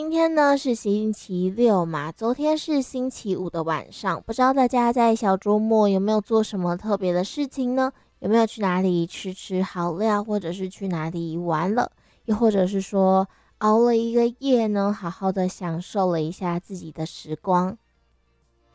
今天呢是星期六嘛，昨天是星期五的晚上，不知道大家在小周末有没有做什么特别的事情呢？有没有去哪里吃好料，或者是去哪里玩了？又或者是说熬了一个夜呢，好好的享受了一下自己的时光？